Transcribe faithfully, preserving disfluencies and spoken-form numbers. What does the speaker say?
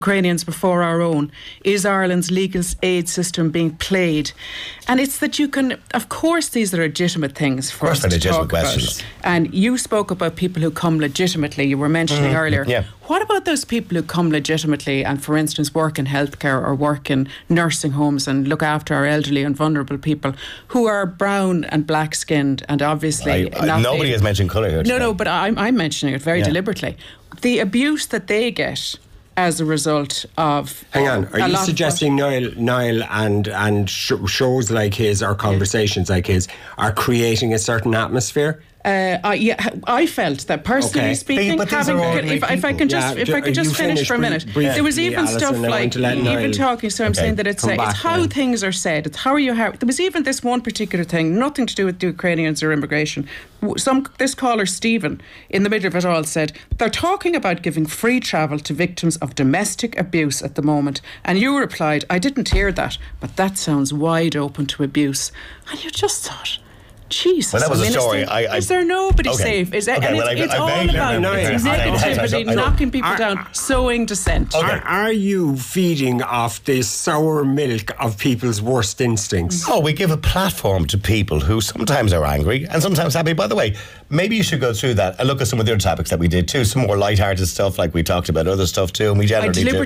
Ukrainians before our own. Is Ireland's legal aid system being played? And it's that you can, of course, these are legitimate things for us to legitimate talk questions. about. And you spoke about people who come legitimately, you were mentioning mm-hmm. earlier. Yeah. What about those people who come legitimately and, for instance, work in healthcare or work in nursing homes and look after our elderly and vulnerable people who are brown and black skinned and obviously I, I, not nobody able, has mentioned colour here No, today. no, but I'm, I'm mentioning it very yeah. deliberately. The abuse that they get as a result of... Hang on, are you suggesting Niall, Niall and, and sh- shows like his or conversations yeah. like his are creating a certain atmosphere? Uh, I, yeah, I felt that personally okay. speaking, but having, if, if I can just, yeah, if I could just finish, finish for a minute, brief, there was even Alison, stuff like even talking. So I'm okay. saying that it's uh, it's how then. things are said. It's how are you. How, there was even this one particular thing, nothing to do with the Ukrainians or immigration. Some this caller Stephen, in the middle of it all, said they're talking about giving free travel to victims of domestic abuse at the moment, and you replied, "I didn't hear that, but that sounds wide open to abuse," and you just thought. Jesus. Well, that was I mean, a story. Is there, I, I, is there nobody okay. safe? Is there, okay, and well, it's, I, it's I, all I, about no, no, negativity, no, no, knocking people are, down, sowing dissent. Okay. Are, are you feeding off the sour milk of people's worst instincts? Oh, we give a platform to people who sometimes are angry and sometimes happy. By the way, maybe you should go through that and look at some of the other topics that we did too. Some more lighthearted stuff like we talked about, other stuff too, and we generally do.